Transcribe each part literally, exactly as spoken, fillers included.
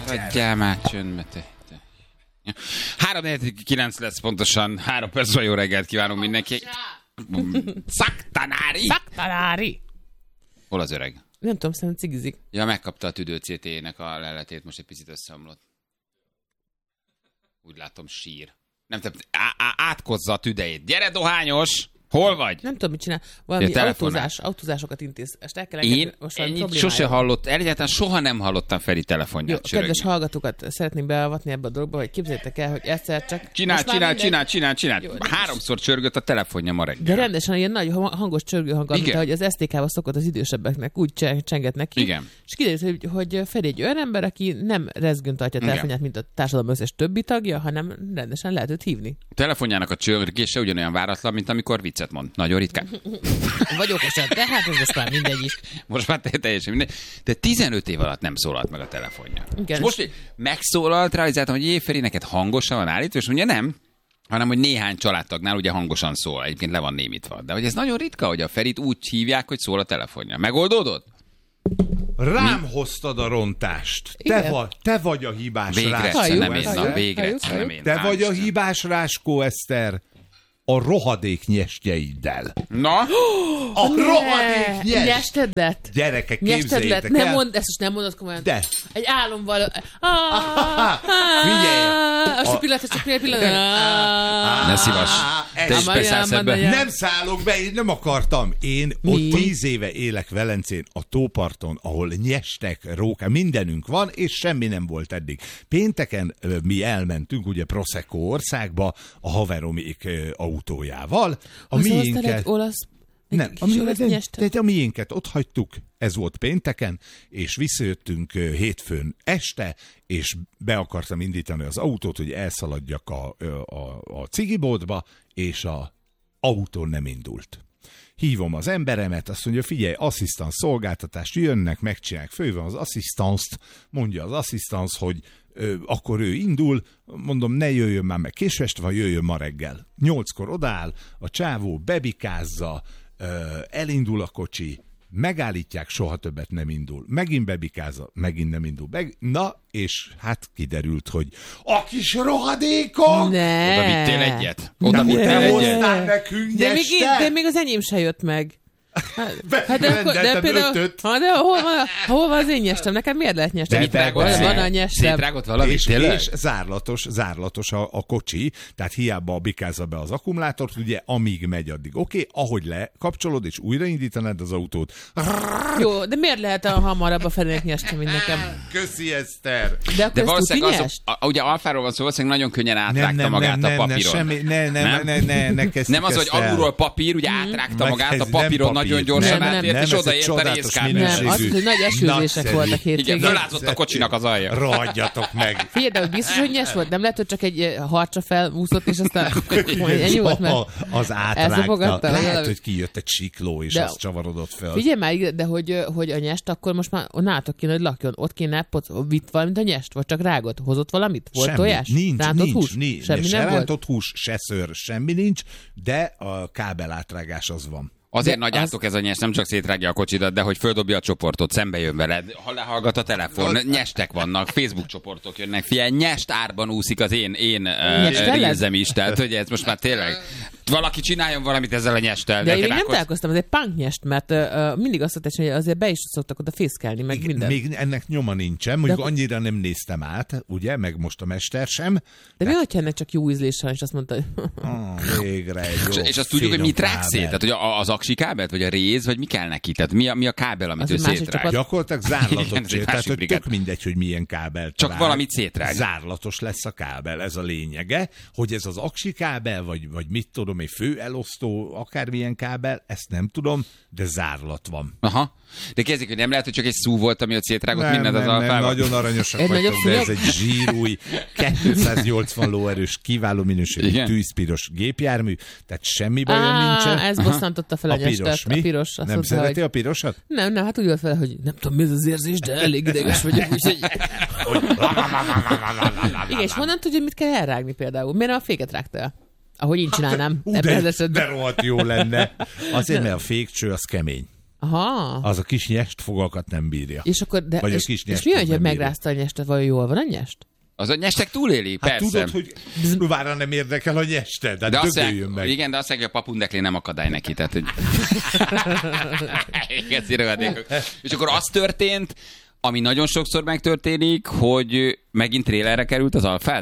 Adjál már csöndbe, te. három kilenc lesz pontosan, három percben jó reggelt kívánunk mindenki. Szaktanári! Szaktanári! Hol az öreg? Nem tudom, szerintem cigizik. Ja, megkapta a tüdő cé té-nek a leletét, most egy picit összeomlott. Úgy látom, sír. Nem, te átkozza a tüdejét. Gyere, dohányos! Hol vagy? Nem tudom, mit csinál. Valami autózás, autózásokat intéz. Ezt el kell Én ennyit sose hallott, egyáltalán soha nem hallottam Feri telefonját csörögni. Kedves hallgatókat szeretnénk beavatni ebbe a dologba, hogy képzeljétek el, hogy egyszer csak... Csinál, csinál, csinál, csinál, csinál. Jó, háromszor csörgött a telefonja ma reggel. De rendesen ilyen nagy hangos csörgő hang, mint ahogy az es té ká-ba szokott az idősebbeknek, úgy csenget neki. Igen. És kiderült, hogy, hogy Feri egy olyan ember, aki nem rezgőn tartja a telefonját, mint a társadalom összes többi tagja, hanem rendesen lehet őt hívni. A telefonjának a csörgése ugyanolyan váratlan, mint amikor viccet mond. Nagyon ritkán. Vagy okosan, de hát ez most már mindegy is. Most már teljesen mindegy. De tizenöt év alatt nem szólalt meg a telefonja. Igen. És most megszólalt rá, hogy hogy jé, Feri, neked hangosan van állítva, és mondja nem, hanem hogy néhány családtagnál ugye hangosan szól. Egyébként le van némítva. De hogy ez nagyon ritka, hogy a Ferit úgy hívják, hogy szól a telefonja. Megoldódott? Rám Mi? hoztad a rontást. Te, va, te vagy a hibás végre, Ráskó nem én, na, végre, nem én. Te Hál vagy Isten. a hibás Ráskó, Eszter. A rohadék nyestjeiddel. Na? A ne, rohadék nyest! Nyestedet? Gyerekek, képzeljétek el. Nem mond, ezt most nem mondod komolyan. De. Egy álomval... Figyelj! Most a pillanat, csak egy pillanat. Ne szívas. Te is beszállsz ebbe. Nem szállok be, én nem akartam. Én ott tíz éve élek Velencén, a tóparton, ahol nyestek, rókák, mindenünk van, és semmi nem volt eddig. Pénteken mi elmentünk, ugye Prosecco országba, a haveromék autójával. A az miénket... olasz... Nem, a, mi, de, de a miénket ott hagytuk, ez volt pénteken, és visszajöttünk hétfőn este, és be akartam indítani az autót, hogy elszaladjak a, a, a cigiboltba, és a autó nem indult. Hívom az emberemet, azt mondja, figyelj, asszisztans szolgáltatást jönnek, megcsinálják, főven az asszisztanszt, mondja az asszisztans, hogy ö, akkor ő indul, mondom, ne jöjjön már meg késő este van, jöjjön ma reggel. Nyolckor odaáll, a csávó bebikázza, ö, elindul a kocsi, megállítják, soha többet nem indul. Megint bebikázza, megint nem indul. Meg... Na, és hát kiderült, hogy a kis rohadékok! Ne. Oda vittél egyet? Oda vittél egyet? Nekünk de, még, de még az enyém se jött meg. Hát, hát de, akkor, de például, ha, de hol van, hol van az én nyestem? Neked miért lehet nyestem? Van a nyestem. Szétrágott valami, és, és zárlatos, zárlatos a, a kocsi, tehát hiába bikázza be az akkumulátort, ugye amíg megy addig. Oké, okay, ahogy lekapcsolod és újraindítanád az autót. Jó, de miért lehet a hamarabb a felének nyestem, mint nekem? Köszi, Eszter. De akkor de valószínűleg az, az, a, ugye Alfáról van szó, valószínűleg nagyon könnyen átrágta nem, nem, magát nem, a papíron. Nem, semmi, ne, ne, nem, ne, ne, ne, ne nem az, hogy alulról papír, ugye átrágta magát a papíron, nagyon gyorsan átért, és odaért a részkábel. Nem, az, hogy nagy esőzések voltak hétvégén. Igen, fölázott a kocsinak az alja. Rohadjatok meg. Figyelj, de hogy biztos, hogy nyers volt? Nem lehet, hogy csak egy harcsa felúszott, és aztán ennyi volt, mert az átrágta. Lehet, hogy kijött egy sikló, és az csavarodott fel. Figyelj már, de hogy, hogy a nyest akkor most már nátok kéne, hogy lakjon. Ott kéne, vitt valamit a nyest, vagy csak rágott? Hozott valamit? Volt semmi, tojás? Nincs, rántott nincs, hús? nincs. Semmi se nem rántott volt? hús, se szőr, semmi nincs, de a kábel átrágás az van. Azért nagy átok az... ez a nyest, nem csak szétrágja a kocsidat, de hogy földobja a csoportot, szembe jön veled, ha lehallgat a telefon, nyestek vannak, Facebook csoportok jönnek, figyelj, nyest árban úszik az én, én uh, rézem is, tehát hogy ez most már tényleg, valaki csináljon valamit ezzel a nyesttel. De én még nem találkoztam, ez egy punk nyest, mert uh, mindig azt mondták, hogy azért be is szoktak oda fészkelni, meg minden. Még ennek nyoma nincsen, mondjuk akkor... annyira nem néztem át, ugye, meg most a mester sem. De de... mi, hogyha ennek csak jó ízlés van, és azt mondta, hogy... oh, végre egy jó, és azt tudjuk, hogy mit rág szét? Tehát, hogy az aksi kábelt, vagy a réz, vagy mi kell neki? Tehát mi a, mi a kábel, amit az ő szétrág? Az... Gyakorlatilag zárlatot cél, tehát hogy tök mindegy, hogy milyen kábel. Csak rág. Valamit szétrág. Zárlatos lesz a kábel, ez a lényege, hogy ez az aksi kábel, vagy, vagy mit tudom, egy fő elosztó, akármilyen kábel, ezt nem tudom, de zárlat van. Aha. De kezdjük, hogy nem lehet, hogy csak egy szú volt, ami ott szétrágott nem, mindent az nem, alfával? Nem, nagyon aranyosak vagytok, de ez egy zsírúj, kétszáznyolcvan lóerős, kiváló minőségű tűzpiros gépjármű, tehát semmi bajom nincsen. Ez bosszantotta fel a, a nyestet. Mi? A piros. Nem mondta, szereti hogy... a pirosat? Nem, nem, hát úgy volt fel, hogy nem tudom, mi ez az érzés, de elég ideges vagyok, úgyhogy... Igen, és honnan tudja, mit kell elrágni például? Miért a féket rágta el? Ahogy én csinálnám. Hát, de, de rohadt jó lenne. Azért, mert a fékcső az kemény. Aha. Az a kis nyestfogakat nem bírja. És akkor, de, Vagy és, a kis és mi, hogy megrázta a nyestet, vajon jól van a nyest? Az a nyestek túléli, hát persze. tudod, hogy próbára nem érdekel a nyeste, de, de dögöljön meg. Igen, de azt mondja, hogy a papundekli nem akadály neki, tehát hogy... És akkor az történt, ami nagyon sokszor megtörténik, hogy megint trélerre került az Alfád?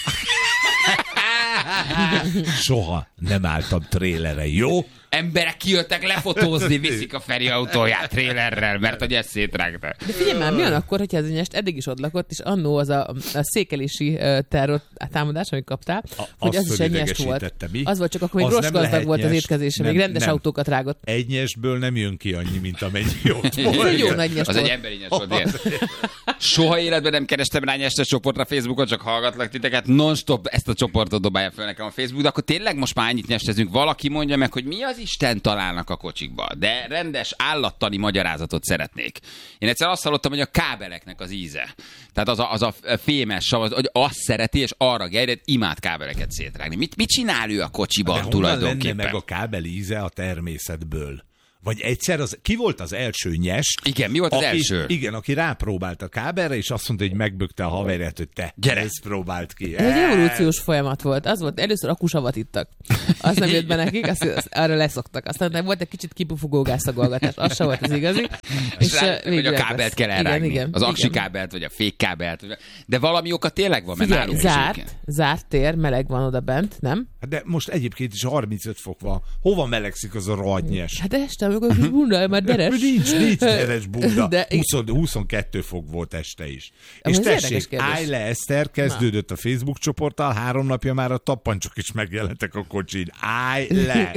Soha nem álltam trélere, jó? Emberek kijöttek lefotózni, viszik a Feri autóját trélerrel, mert hogy ezt szétrágta. De figyelj már, mi van akkor, hogyha ez a nyest eddig is ott lakott, és annó az a, a székelési terror támadás, amit kaptál, a, hogy az is egy nyest volt. Mi? Az volt, csak akkor még rossz gazdag volt nyest, az étkezése, még rendes nem. autókat rágott. Egy nyestből nem jön ki annyi, mint amennyi ott volt. Egy jó nagy nyest az volt. egy emberi nyest volt, ilyen. Soha életben nem kerestem rá nyestes csoportra Facebookon, csak hallgatlak titeket. Non-stop ezt a csoportot dobálja fel nekem a Facebook, de akkor tényleg most már ennyit nyestezünk. Valaki mondja meg, hogy mi az Isten találnak a kocsikba, de rendes állattani magyarázatot szeretnék. Én egyszer azt hallottam, hogy a kábeleknek az íze. Tehát az a, az a fémes sav, hogy azt szereti, és arra gerjed, imád kábeleket szétrágni. Mit, mit csinál ő a kocsiban de tulajdonképpen? Lenne meg a kábel íze a természetből? Vagy egyszer, az, ki volt az első nyest? Igen, mi volt az aki, első? Igen, aki rápróbált a kábelre, és azt mondta, hogy megbökte a haverját, hogy te, gyere, ezt próbált ki. Ez egy evolúciós folyamat volt. Az volt, először akusavat ittak. Azt nem jött be nekik, azt, azt, arra leszoktak. Aztán nem volt egy kicsit kipufogó gázszagolgatás. Az sem volt az igazi. És rá, hogy a kábelt lesz. Kell elrágni. Igen, igen, az aksi igen. kábelt, vagy a fékkábelt. De valami oka tényleg van, mert Figyelj, nálunk zárt, is zárt tér, meleg van oda bent, nem? De most egyébként is harmincöt fok van. Hova melegszik az a rohadt nyes? Hát este, amikor kis bunda, már deres. Nincs, nincs deres bunda. De... húsz, huszonkettő fok volt este is. És tessék, állj le, Eszter, kezdődött a Facebook csoporttal, három napja már a tappancsok is megjelentek a kocsin. Állj le!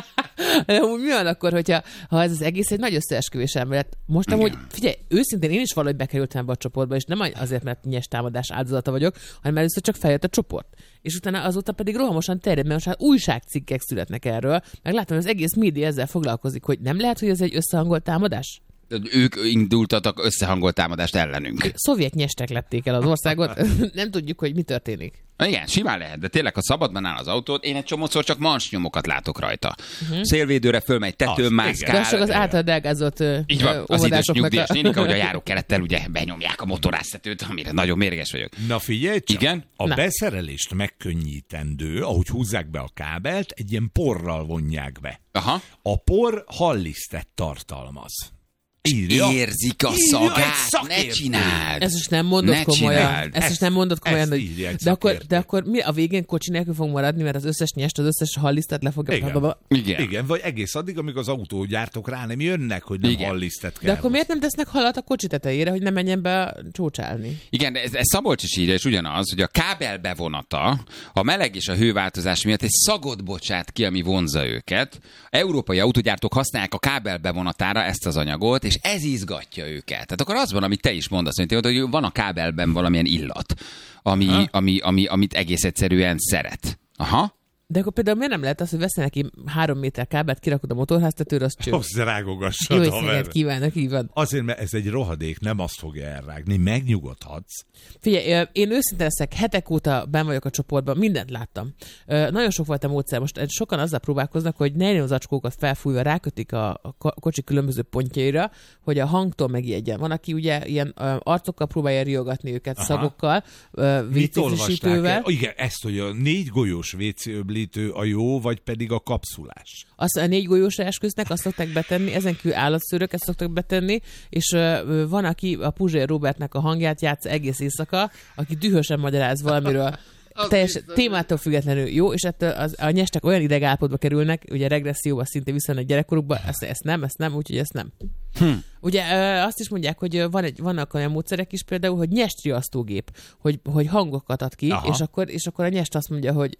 De mi van akkor, hogyha ha ez az egész egy nagy összeesküvés elmélet? Most amúgy, figyelj, őszintén én is valahogy bekerültem ebbe a csoportba, és nem azért, mert nyes támadás áldozata vagyok, hanem először csak feljött a csoport. És utána azóta pedig rohamosan terjed, mert most hát újságcikkek születnek erről, meg látom, hogy az egész média ezzel foglalkozik, hogy nem lehet, hogy ez egy összehangolt támadás? Ők indultatok összehangolt támadást ellenünk. Szovjet nyestek lették el az országot, nem tudjuk, hogy mi történik. Igen, simán lehet, de tényleg, ha szabadban áll az autót, én egy csomószor csak mansnyomokat látok rajta. Uh-huh. Szélvédőre fölmegy, tetőn mászkál. De csak az által delgázott így van, az idős nyugdíjas nénik, ahogy a járókerettel ugye benyomják a motoráztetőt, amire nagyon mérges vagyok. Na figyelj csak, Igen? a Na. beszerelést megkönnyítendő, ahogy húzzák be a kábelt, egy ilyen porral vonják be. Aha. A por hallisztet tartalmaz. Írja. Érzik a szagát, ne csináld! Ezt is nem mondod ne komolyan. Csináld. Ezt is nem mondod komolyan. Hogy... De, akkor, de akkor mi a végén kocsi nélkül fog maradni, mert az összes nyest, az összes hallisztet le fogja... Igen. Igen. Igen, vagy egész addig, amíg az autógyártók rá nem jönnek, hogy nem Igen. hallisztet kell. De akkor miért nem tesznek halat a kocsi tetejére, hogy ne menjen be csócsálni? Igen, de ez, ez Szabolcs is írja, és ugyanaz, hogy a kábel bevonata, a meleg és a hőváltozás miatt egy szagot bocsát ki, ami vonzza őket. Európai autógyártók használják a kábel bevonatára ezt az anyagot, és ez izgatja őket. Tehát akkor az van, amit te is mondasz, hogy van a kábelben valamilyen illat, ami, ami, ami, amit egész egyszerűen szeret. Aha. De akkor például miért nem lehet az, hogy veszel neki három méter kábelt, kirakod a motorháztetőre, az cső. Azt rágogassad, jó éjszakát kívánok, így van. Azért, mert ez egy rohadék, nem azt fogja elrágni, megnyugodhatsz. Figyelj, én őszintén leszek, hetek óta benn vagyok a csoportban, mindent láttam. Nagyon sok volt a módszer, most sokan azzal próbálkoznak, hogy ne az acskókat felfújva rákötik a kocsi különböző pontjaira, hogy a hangtól megijedjen. Van, aki ugye ilyen arcokkal próbálja riogatni őket, aha, szagokkal, vécézésítővel. Igen, ezt, hogy a négy golyós vécéöblítő a jó, vagy pedig a kapszulás. Azt a négy golyósra esküsznek, azt szokták betenni, ezen kívül állatszőröket szoktak betenni, és van, aki a Puzsér Robertnek a hangját játsz egész éjszaka, aki dühösen magyaráz valamiről, teljes témától függetlenül jó, és ettől az, a nyestek olyan idegállapotba kerülnek, ugye regresszióba szinte visszanek gyerekkorukba, ezt, ezt nem, ezt nem, úgyhogy ezt nem. Hm. Ugye azt is mondják, hogy van egy, vannak olyan módszerek is például, hogy nyestriasztógép, hogy, hogy hangokat ad ki, és akkor, és akkor a nyest azt mondja, hogy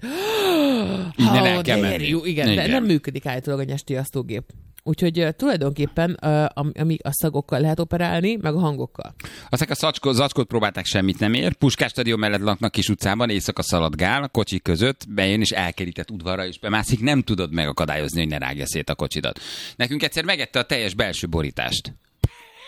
innen el kell menni. Jó, igen, igen. De nem működik állítólag a nyestriasztógép. Úgyhogy uh, tulajdonképpen uh, ami a szagokkal lehet operálni, meg a hangokkal. Aztán a zacskót, zacskót próbálták, semmit nem ér. Puskás stadion mellett laknak kis utcában, éjszaka szaladgál, a kocsik között, bejön és elkerített udvarra is bemászik, nem tudod megakadályozni, hogy ne rágja szét a kocsidat. Nekünk egyszer megette a teljes belső borítást.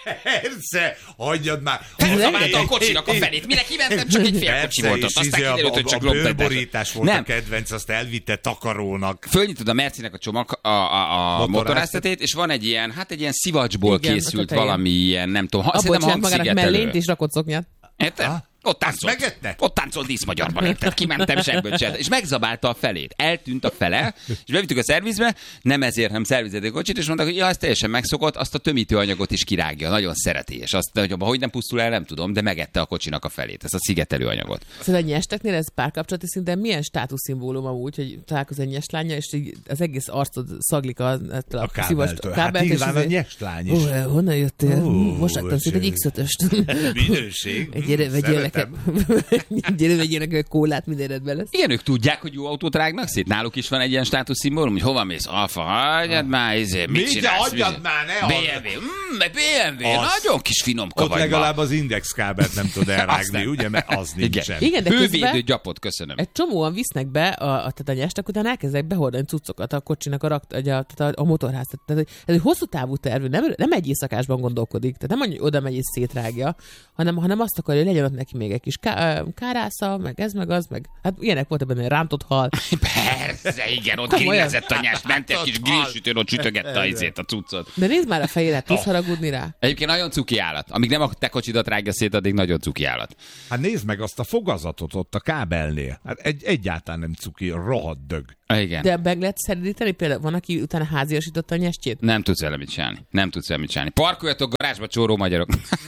Persze, hagyjad már. Felzabálta a kocsinak a felét. Mire kimentem, csak egy fél kocsi volt ott. Aztán kiderült, hogy csak loptad. A bőrborítás volt a kedvenc, azt elvitte takarónak. Fölnyitod a Mercinek a csomag, a, a, a motoráztatét, és van egy ilyen, hát egy ilyen szivacsból igen, készült valami ilyen, nem tudom, ha, abból csinált magának mellényt és rakott szoknyát. Érted? Ott táncol, ott táncol díszmagyarban, érted? Kimentem sebből csinálta, és megzabálta a felét. Eltűnt a fele, és bevittük a szervizbe, nem ezért, nem szervizett a kocsit, és mondták, hogy ja, ez teljesen megszokott, azt a tömítőanyagot is kirágja, nagyon szereti, és azt, hogy hogy nem pusztul el, nem tudom, de megette a kocsinak a felét, ezt a szigetelőanyagot. Szóval a nyesteknél ez párkapcsolati szinten milyen státuszszimbólum amúgy, hogy találkozol egy nyeslánya, és az egész arcod szaglik a, a, a kábeltől. Hát nyilván a nyeslány is. Ó, honnan jöttél? Most láttam szét egy iksz ötöst. Minőség. Gyere, vegyél nekem. Gyere, vegyél nekem kólát, mindenedben lesz. Igen, ők tudják, hogy jó autót rágnak szét. Náluk is van egy ilyen státuszszimbólum, hogy hova mész? Alfa, hagyjad már, izé, mit csinálsz? Hagyjad már, ne bé em vé, mm, bé em vé, nagyon kis finomka vagy. Ott legalább az indexkábelt nem tud elrágni, ugye? Mert az nincsen. Igen, de hővédő gyapot, köszönöm. Egy csomóan visznek be, a, a, tehát a nyestek után elkezdek behordani cuccokat a kocsinak a, rakt, a, a, a, a motorház. Tehát ez egy hosszú távú terv, nem, nem egy éjszakásban gondolkodik. Tehát nem mondja, hogy oda megy és szétrágja, hanem, hanem azt akarja, hogy legyen ott neki még egy kis ká, kárásza, meg ez, meg az, meg hát ilyenek volt ebben, rántott hal. Persze, igen, ott grillezett a nyest, ment egy kis grillsütőn, ott sütögette a izét, a cuccot. De nézd már a fejére, tudsz haragudni rá? Egyébként nagyon cuki állat. Amíg nem a te kocsidat rágja szét, addig nagyon cuki állat. Hát nézd meg azt a fogazatot ott a kábelnél. Hát egy, egyáltalán nem cuki, rohadt dög. Igen. De meg lehet szeríteni? Például van, aki utána háziasította a nyestjét? Nem tudsz vele mit csinálni. Nem tudsz vele mit csinálni. Parkoljatok garázsba, csóró magyarok.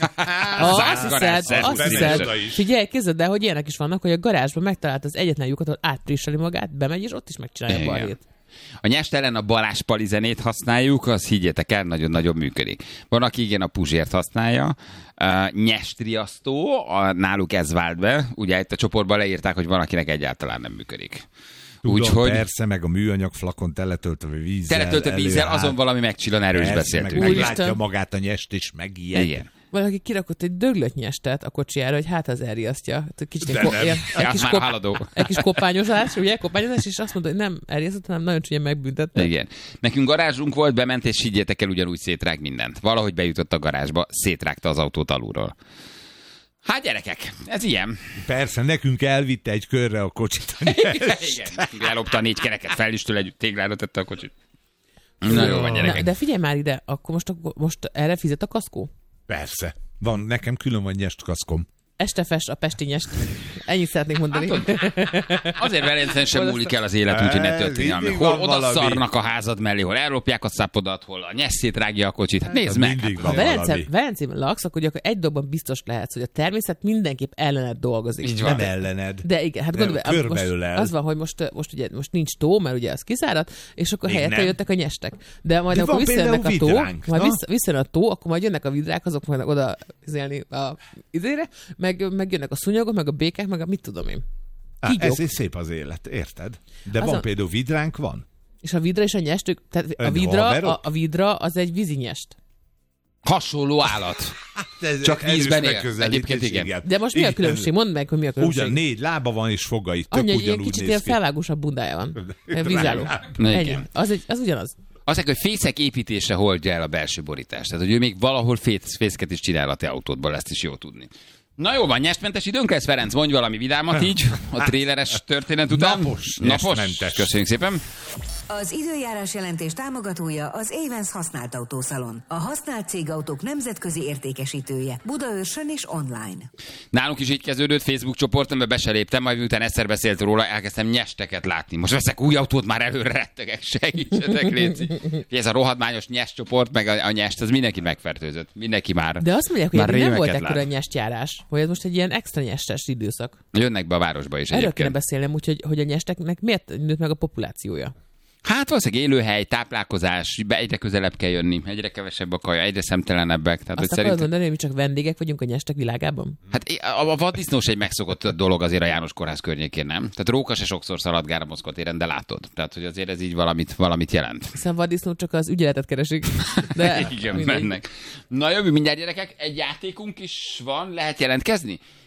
Ah, azt hiszed, azt hiszed. Figyelj, kézzed el, hogy ilyenek is vannak, hogy a garázsban megtalált az egyetlen lyukat, ahol átprisseli magát, bemegy, és ott is megcsinálja a balhét. A nyest ellen a Balázs Pali zenét használjuk, az higgyétek el, nagyon-nagyon működik. Van, aki igen a Puzsért használja. Uh, nyestriasztó, a, náluk ez vált be. Ugye itt a csoportban leírták, hogy van, akinek egyáltalán nem működik. Tudom, úgyhogy... persze, meg a műanyag flakon teletöltve vízzel. Teletöltve vízzel, azon valami megcsillan, erről is beszéltünk. Meg meglátja magát a nyest, és megijed. Igen. Valaki kirakott egy döglött nyestet a kocsijára, hogy hát az elriasztja. Kicsit ko- ilyen, egy, kis kop- egy kis kopányozás, ugye, kopányozás, és azt mondta, hogy nem elriasztott, hanem nagyon csúnyán megbüntette. Igen. Nekünk garázsunk volt, bement, és higgyétek el, ugyanúgy szétrág mindent. Valahogy bejutott a garázsba, szétrágta az autót alulról. Hát gyerekek, ez ilyen. Persze, nekünk elvitte egy körre a kocsit. Igen, igen. Ellopta a négy kereket, felistől együtt téglára tette a kocsit. Na jó van, gyerekek. Na, de figyelj már ide, akkor most, most erre fizet a kaszkó? Persze. Van, nekem külön van nyest kaszkom. Este fest a pesti nyest. Ennyit szeretnék mondani. Hát, azért Velencén sem múlik el az élet, úgyhogy ne történjen. Hol oda valami. Szarnak a házad mellé, hol ellopják a szápodat, hol a nyeszét rágja a kocsit. Hát nézd meg. Hát, ha Velencében laksz, akkor akkor egy dologban biztos lehetsz, hogy a természet mindenképp ellened dolgozik. Így van. Nem ellened. De igen, hát gondolj, most az van, hogy most, most, ugye, most nincs tó, mert ugye az kiszáradt, és akkor még helyette nem. Jöttek a nyestek. De majd De akkor visszajönnek a tó, vidránk, majd visszajön a tó, akkor majd jönnek a vidrák, azok majd oda izélni a izére, meg, meg jönnek a szúnyogok, meg a békák, meg a mit tudom én. Á, ez is szép az élet, érted? De az van a... például vidránk van. És a vidra és a nyest, tehát a vidra, a, a vidra az egy vízinyest. Hasonló állat. ez, Csak vízben él. Egyébként igen. igen. De most mi a különbség? Mondd meg, hogy mi a különbség. Ugyan négy lába van és fogai, tök Anya, ugyanúgy kicsit néz ilyen ki. felvágósabb bundája van. Vízálló. Az, egy, az ugyanaz. Azek, hogy fészek építésre holdja el a belső borítást. Tehát, hogy ő még valahol fész, fészket is csinál a te autódból, ezt is jó tudni. Na jó van, nyestmentes időnk lesz, Ferenc, mondj valami vidámat így, a tréleres történet után. Napos, Napos. Köszönjük szépen. Az időjárás jelentés támogatója az Avens használt autószalon. A használt cégautók nemzetközi értékesítője. Budaörsön és online. Nálunk is így kezdődött Facebook csoporton, mert be se léptem, majd miután egyszer beszélt róla, elkezdtem nyesteket látni. Most veszek új autót, már előre rettegek, segítsetek, léci. Ez a rohadmányos nyest csoport, meg a, a nyest, az mindenki megfertőzött. Mindenki már. De azt mondják, hogy nem volt ekkora nyestjárás, hogy ez most egy ilyen extra nyestes időszak. Jönnek be a városba is. Erről kéne beszélnem, úgyhogy hogy a nyesteknek miért nőtt meg a populációja? Hát valószínűleg élőhely, táplálkozás, be egyre közelebb kell jönni, egyre kevesebb a kaja, egyre szemtelenebbek. Tehát, azt akarod mondani, hogy mi csak vendégek vagyunk a nyestek világában? Hát a, a vaddisznós egy megszokott dolog azért a János kórház környékén, nem? Tehát róka se sokszor szaladgál a Moszkva téren, de látod. Tehát, hogy azért ez így valamit, valamit jelent. Hiszen vaddisznó csak az ügyeletet keresik. De igen, mennek. Na jövő mindjárt, gyerekek, egy játékunk is van, lehet jelentkezni?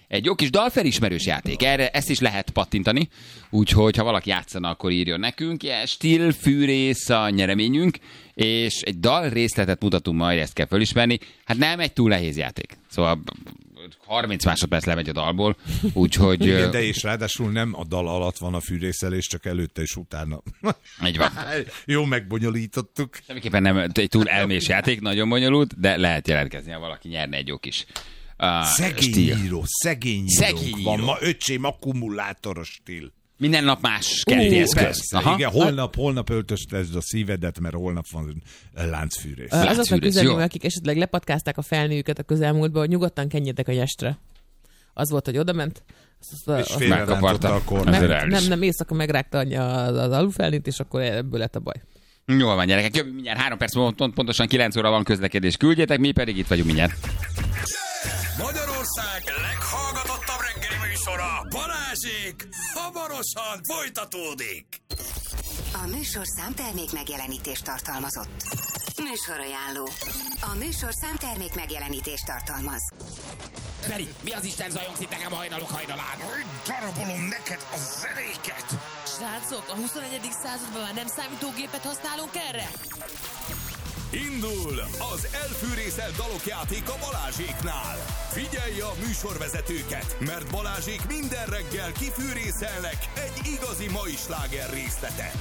egy jó kis dalfelismerős játék. Erre ezt is lehet pattintani, úgyhogy ha valaki játszana, akkor írjon nekünk. Ilyen stíl, fűrész a nyereményünk, és egy dal részletet mutatunk majd, ezt kell felismerni. Hát nem egy túl nehéz játék. Szóval harminc másodperc lemegy a dalból, úgyhogy... Igen, de és ráadásul nem a dal alatt van a fűrészelés, csak előtte és utána. Így van. Jó, megbonyolítottuk. Semmiképpen nem egy túl elmés játék, nagyon bonyolult, de lehet jelentkezni, ha valaki nyerne egy jó kis uh, szegény stíl. író, szegény, szegény író. Van ma öcsém akkumulátoros stíl. Minden nap más keleti eszköz. Igen, holnap, holnap öltöztesd a szívedet, mert holnap van láncfűrész. Azoknak üzenni, akik esetleg lepatkázták a felnőjüket a közelmúltban, hogy nyugodtan kenjetek a nyestre. Az volt, hogy odament. Azt, és félrerántotta a kormány. Meg, nem, nem, éjszaka megrágta anyja az, az alulfelnőt, és akkor ebből lett a baj. Jól van, gyerekek. Jövő mindjárt három perc, pontosan kilenc óra van közlekedés. Küldjetek, mi pedig itt vagyunk mindjárt. Magyarország leghallgatottabb reggeli műsora, Balázsék, hamarosan folytatódik. A műsorszám termék megjelenítést tartalmazott. Műsorajánló. A műsorszám termék megjelenítést tartalmaz. Feri, mi az Isten zajongsz itt nekem a hajnalok hajnalán? Darabolom neked a zenéket. Srácok, a huszonegyedik században már nem számítógépet használunk erre? Indul az elfűrészelt dalok játéka Balázséknál. Figyelj a műsorvezetőket, mert Balázsék minden reggel kifűrészelnek egy igazi mai sláger részletet.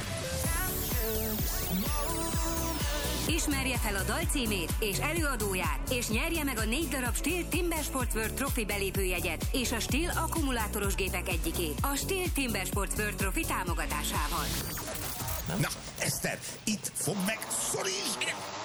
Ismerje fel a dal címét és előadóját, és nyerje meg a négy darab Stihl Timber Sports World Trophy belépőjegyet és a Stihl akkumulátoros gépek egyikét a Stihl Timber Sports World Trophy támogatásával. Na, Eszter, itt fog meg, szorítsd!